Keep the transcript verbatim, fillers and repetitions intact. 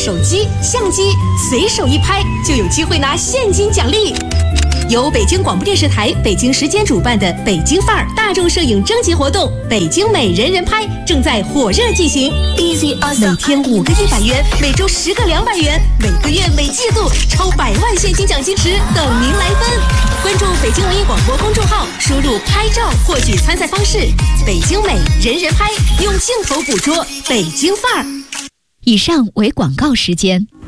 手机、相机，随手一拍就有机会拿现金奖励。由北京广播电视台北京时间主办的北京范儿大众摄影征集活动“北京美人人拍”正在火热进行。每天五个一百元，每周十个两百元，每个月每季度超百万现金奖金池等您来分。关注北京文艺广播公众号，输入拍照获取参赛方式。北京美人人拍，用镜头捕捉北京范儿。 以上为广告时间。